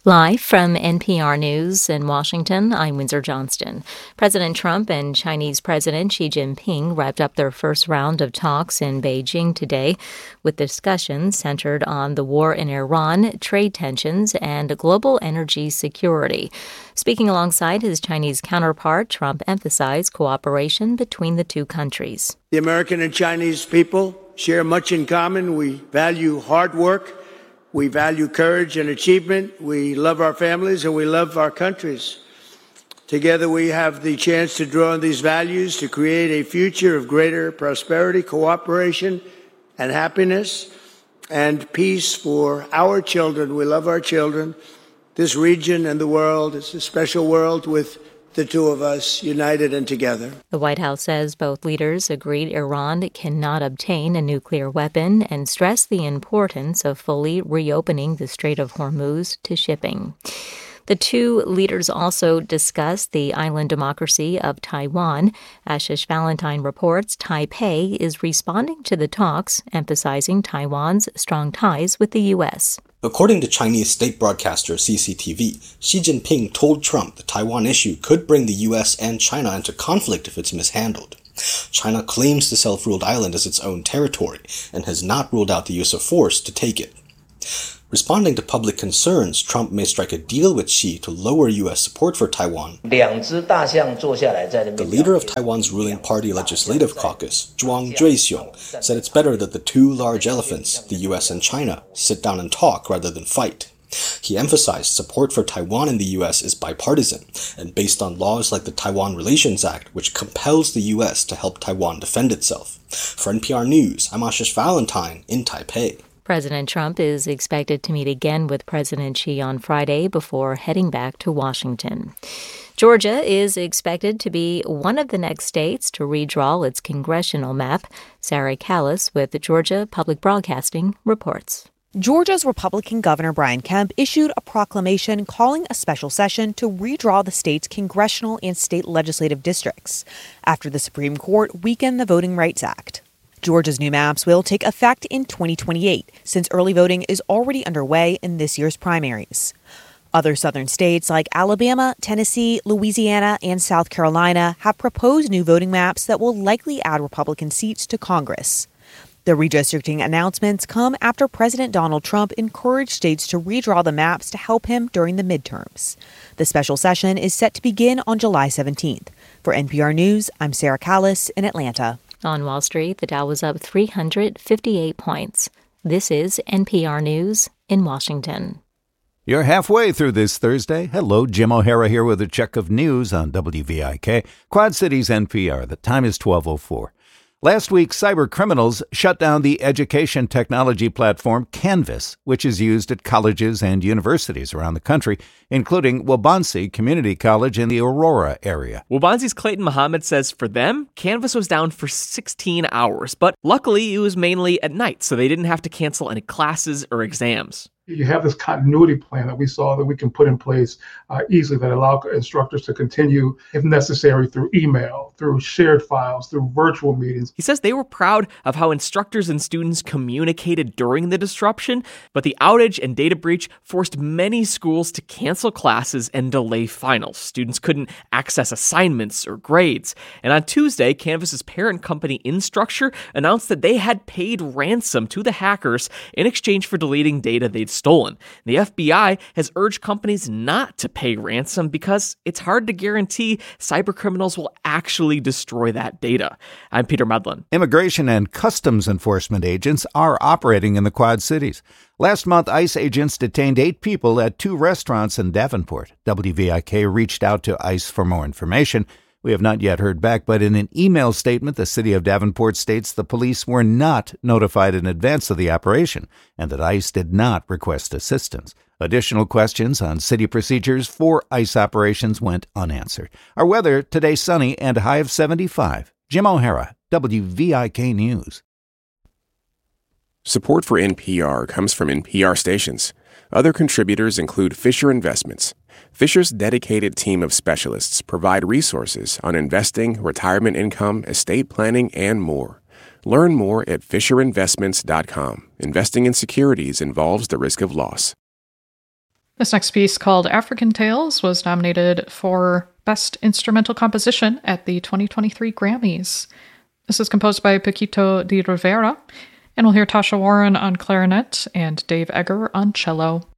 Live from NPR News in Washington, I'm Windsor Johnston. President Trump and Chinese President Xi Jinping wrapped up their first round of talks in Beijing today, with discussions centered on the war in Iran, trade tensions, and global energy security. Speaking alongside his Chinese counterpart, Trump emphasized cooperation between the two countries. The American and Chinese people share much in common. We value hard work. We value courage and achievement. We love our families and we love our countries. Together we have the chance to draw on these values to create a future of greater prosperity, cooperation, and happiness and peace for our children. We love our children. This region and the world is a special world with the two of us united and together. The White House says both leaders agreed Iran cannot obtain a nuclear weapon and stressed the importance of fully reopening the Strait of Hormuz to shipping. The two leaders also discussed the island democracy of Taiwan. Ashish Valentine reports Taipei is responding to the talks, emphasizing Taiwan's strong ties with the U.S. According to Chinese state broadcaster CCTV, Xi Jinping told Trump the Taiwan issue could bring the U.S. and China into conflict if it's mishandled. China claims the self-ruled island as its own territory and has not ruled out the use of force to take it. Responding to public concerns, Trump may strike a deal with Xi to lower U.S. support for Taiwan. The leader of Taiwan's ruling party legislative caucus, Zhuang Zhuixiong, said it's better that the two large elephants, the U.S. and China, sit down and talk rather than fight. He emphasized support for Taiwan in the U.S. is bipartisan and based on laws like the Taiwan Relations Act, which compels the U.S. to help Taiwan defend itself. For NPR News, I'm Ashish Valentine in Taipei. President Trump is expected to meet again with President Xi on Friday before heading back to Washington. Georgia is expected to be one of the next states to redraw its congressional map. Sarah Callis with the Georgia Public Broadcasting reports. Georgia's Republican Governor Brian Kemp issued a proclamation calling a special session to redraw the state's congressional and state legislative districts after the Supreme Court weakened the Voting Rights Act. Georgia's new maps will take effect in 2028, since early voting is already underway in this year's primaries. Other southern states like Alabama, Tennessee, Louisiana, and South Carolina have proposed new voting maps that will likely add Republican seats to Congress. The redistricting announcements come after President Donald Trump encouraged states to redraw the maps to help him during the midterms. The special session is set to begin on July 17th. For NPR News, I'm Sarah Callis in Atlanta. On Wall Street, the Dow was up 358 points. This is NPR News in Washington. You're halfway through this Thursday. Hello, Jim O'Hara here with a check of news on WVIK, Quad Cities NPR. The time is 12:04. Last week, cyber criminals shut down the education technology platform Canvas, which is used at colleges and universities around the country, including Waubonsie Community College in the Aurora area. Waubonsie's Clayton Muhammad says for them, Canvas was down for 16 hours, but luckily it was mainly at night, so they didn't have to cancel any classes or exams. You have this continuity plan that we saw that we can put in place easily that allow instructors to continue, if necessary, through email, through shared files, through virtual meetings. He says they were proud of how instructors and students communicated during the disruption, but the outage and data breach forced many schools to cancel classes and delay finals. Students couldn't access assignments or grades. And on Tuesday, Canvas's parent company Instructure announced that they had paid ransom to the hackers in exchange for deleting data they'd stolen. The FBI has urged companies not to pay ransom because it's hard to guarantee cybercriminals will actually destroy that data. I'm Peter Medlin. Immigration and Customs Enforcement agents are operating in the Quad Cities. Last month, ICE agents detained 8 people at 2 restaurants in Davenport. WVIK reached out to ICE for more information. We have not yet heard back, but in an email statement, the city of Davenport states the police were not notified in advance of the operation and that ICE did not request assistance. Additional questions on city procedures for ICE operations went unanswered. Our weather today sunny and a high of 75. Jim O'Hara, WVIK News. Support for NPR comes from NPR stations. Other contributors include Fisher Investments. Fisher's dedicated team of specialists provide resources on investing, retirement income, estate planning, and more. Learn more at FisherInvestments.com. Investing in securities involves the risk of loss. This next piece, called African Tales, was nominated for Best Instrumental Composition at the 2023 Grammys. This is composed by Paquito de Rivera, and we'll hear Tasha Warren on clarinet and Dave Egger on cello.